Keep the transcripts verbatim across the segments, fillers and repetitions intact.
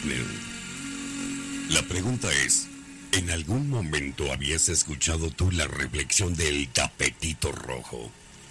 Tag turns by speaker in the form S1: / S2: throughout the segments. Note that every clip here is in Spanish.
S1: Wagner. La pregunta es, ¿en algún momento habías escuchado tú la reflexión del tapetito rojo?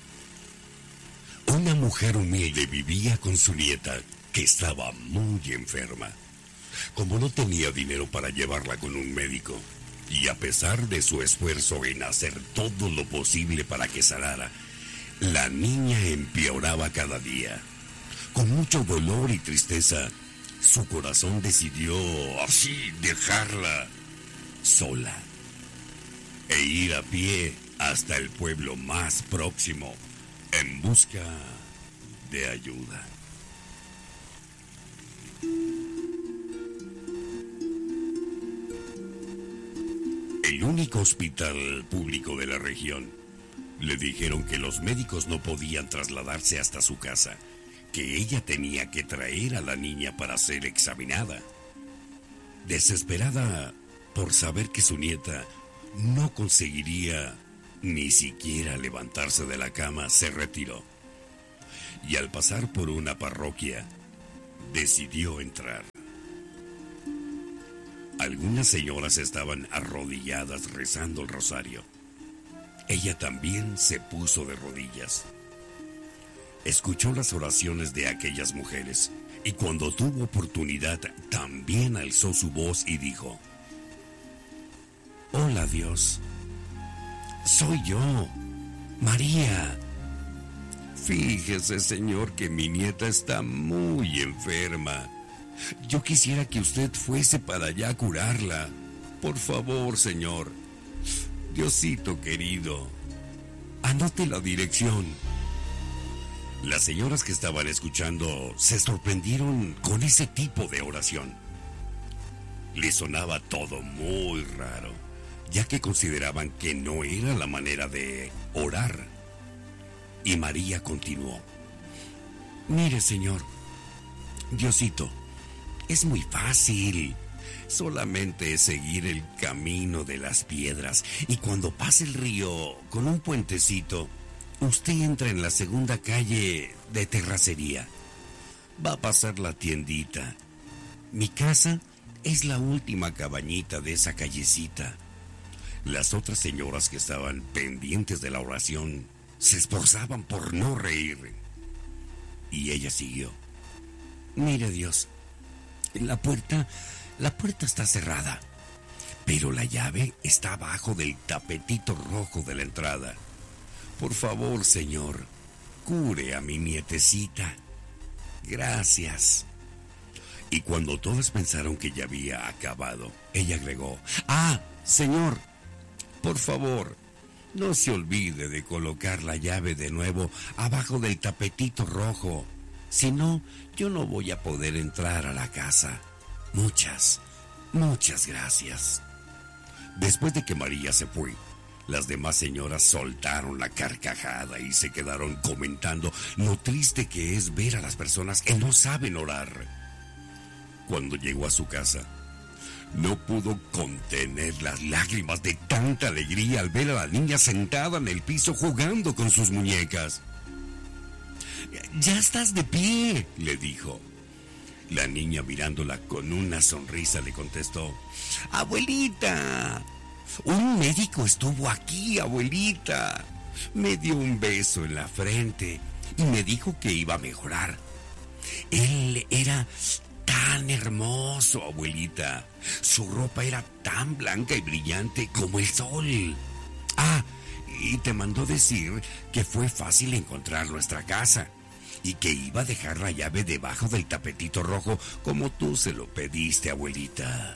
S1: Una mujer humilde vivía con su nieta, que estaba muy enferma. Como no tenía dinero para llevarla con un médico, y a pesar de su esfuerzo en hacer todo lo posible para que sanara, la niña empeoraba cada día. Con mucho dolor y tristeza, su corazón decidió así dejarla sola e ir a pie hasta el pueblo más próximo en busca de ayuda. El único hospital público de la región. Le dijeron que los médicos no podían trasladarse hasta su casa, que ella tenía que traer a la niña para ser examinada. Desesperada por saber que su nieta no conseguiría ni siquiera levantarse de la cama, se retiró. Y al pasar por una parroquia, decidió entrar. Algunas señoras estaban arrodilladas rezando el rosario. Ella también se puso de rodillas. Escuchó las oraciones de aquellas mujeres y cuando tuvo oportunidad también alzó su voz y dijo: Hola Dios, soy yo, María. Fíjese, Señor, que mi nieta está muy enferma. Yo quisiera que usted fuese para allá a curarla. Por favor, Señor. Diosito querido, anote la dirección. Las señoras que estaban escuchando se sorprendieron con ese tipo de oración. Les sonaba todo muy raro, ya que consideraban que no era la manera de orar. Y María continuó: Mire, Señor, Diosito, es muy fácil. Solamente es seguir el camino de las piedras y cuando pase el río con un puentecito, usted entra en la segunda calle de terracería. Va a pasar la tiendita. Mi casa es la última cabañita de esa callecita. Las otras señoras que estaban pendientes de la oración se esforzaban por no reír. Y ella siguió: Mire, Dios, la puerta, la puerta está cerrada, pero la llave está abajo del tapetito rojo de la entrada. Por favor, Señor, cure a mi nietecita. Gracias. Y cuando todos pensaron que ya había acabado, ella agregó: Ah, Señor, por favor, no se olvide de colocar la llave de nuevo abajo del tapetito rojo. Si no, yo no voy a poder entrar a la casa. Muchas, muchas gracias. Después de que María se fue, las demás señoras soltaron la carcajada y se quedaron comentando lo triste que es ver a las personas que no saben orar. Cuando llegó a su casa, no pudo contener las lágrimas de tanta alegría al ver a la niña sentada en el piso jugando con sus muñecas. «Ya estás de pie», le dijo. La niña, mirándola con una sonrisa, le contestó: «Abuelita, un médico estuvo aquí, abuelita. Me dio un beso en la frente y me dijo que iba a mejorar. Él era tan hermoso, abuelita. Su ropa era tan blanca y brillante como el sol. Ah, y te mandó decir que fue fácil encontrar nuestra casa y que iba a dejar la llave debajo del tapetito rojo como tú se lo pediste, abuelita».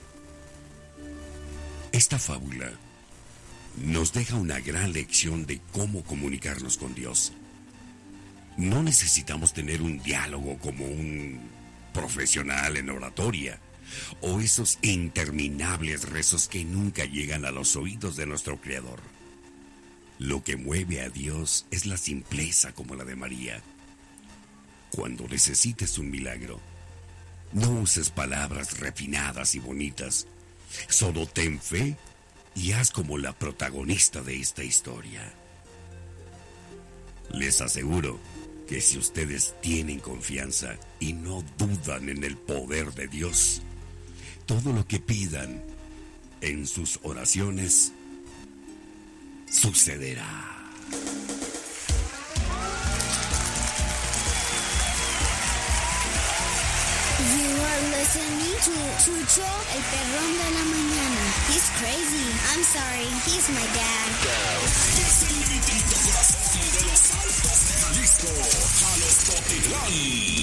S1: Esta fábula nos deja una gran lección de cómo comunicarnos con Dios. No necesitamos tener un diálogo como un profesional en oratoria o esos interminables rezos que nunca llegan a los oídos de nuestro Creador. Lo que mueve a Dios es la simpleza como la de María. Cuando necesites un milagro, no uses palabras refinadas y bonitas. Solo ten fe y haz como la protagonista de esta historia. Les aseguro que si ustedes tienen confianza y no dudan en el poder de Dios, todo lo que pidan en sus oraciones sucederá.
S2: You are listening to Chucho, el perrón de la mañana. He's crazy. I'm sorry, he's my dad.
S3: Desde el mítico corazón de los Altos de Jalisco, Jalisco Titlán.